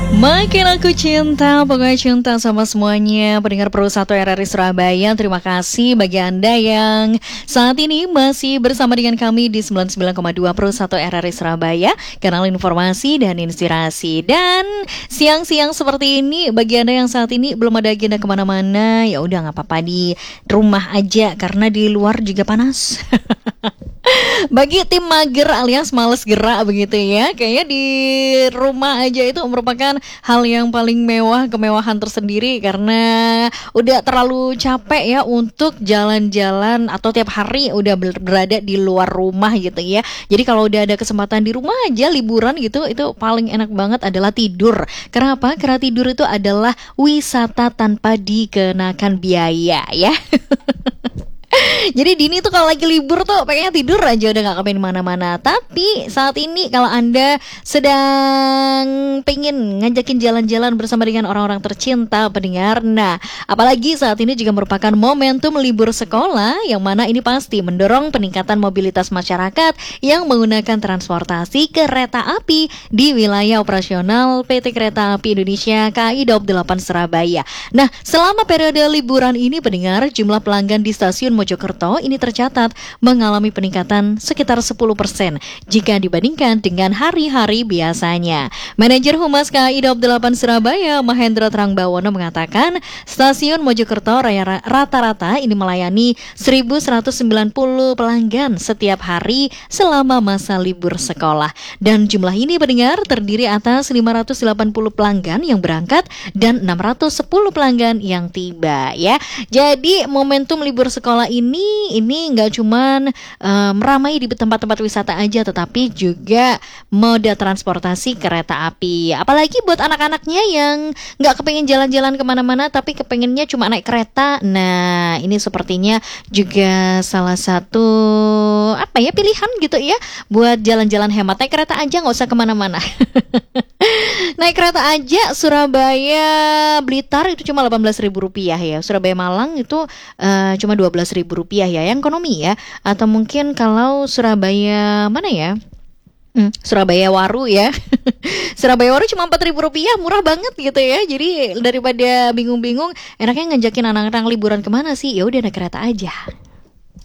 Makin aku cinta, pokoknya cinta sama semuanya pendengar Pro 1 RRI Surabaya. Terima kasih bagi Anda yang saat ini masih bersama dengan kami di 99,2 Pro 1 RRI Surabaya, kanal informasi dan inspirasi. Dan siang-siang seperti ini, bagi Anda yang saat ini belum ada agenda kemana-mana, ya udah nggak apa-apa, di rumah aja karena di luar juga panas. Bagi tim mager alias males gerak begitu ya, kayaknya di rumah aja itu merupakan hal yang paling mewah, kemewahan tersendiri karena udah terlalu capek ya untuk jalan-jalan atau tiap hari udah berada di luar rumah gitu ya. Jadi kalau udah ada kesempatan di rumah aja liburan gitu, itu paling enak banget adalah tidur. Kenapa? Karena tidur itu adalah wisata tanpa dikenakan biaya ya. Jadi Dini tuh kalau lagi libur tuh pengennya tidur aja, udah gak kemana-mana. Tapi saat ini kalau Anda sedang pengen ngajakin jalan-jalan bersama dengan orang-orang tercinta pendengar, nah apalagi saat ini juga merupakan momentum libur sekolah, yang mana ini pasti mendorong peningkatan mobilitas masyarakat yang menggunakan transportasi kereta api di wilayah operasional PT Kereta Api Indonesia KAI Daob 8 Surabaya. Nah, selama periode liburan ini pendengar, jumlah pelanggan di stasiun Mojokerto ini tercatat mengalami peningkatan sekitar 10% jika dibandingkan dengan hari-hari biasanya. Manajer Humas KAI Daob 8 Surabaya, Mahendra Trangbawono mengatakan, stasiun Mojokerto rata-rata ini melayani 1.190 pelanggan setiap hari selama masa libur sekolah. Dan jumlah ini pendengar terdiri atas 580 pelanggan yang berangkat dan 610 pelanggan yang tiba ya. Jadi momentum libur sekolah ini nggak cuman meramai di tempat-tempat wisata aja, tetapi juga moda transportasi kereta api. Apalagi buat anak-anaknya yang nggak kepengen jalan-jalan kemana-mana, tapi kepengennya cuma naik kereta. Nah, ini sepertinya juga salah satu pilihan gitu ya, buat jalan-jalan hemat. Naik kereta aja, nggak usah kemana-mana. Naik kereta aja Surabaya Blitar itu cuma Rp18.000 ya. Surabaya Malang itu cuma Rp12.000 ya, yang ekonomi ya. Atau mungkin kalau Surabaya mana ya? Surabaya Waru ya. Surabaya Waru cuma Rp4.000, murah banget gitu ya. Jadi daripada bingung-bingung, enaknya ngajakin anak-anak liburan kemana sih? Ya udah naik kereta aja.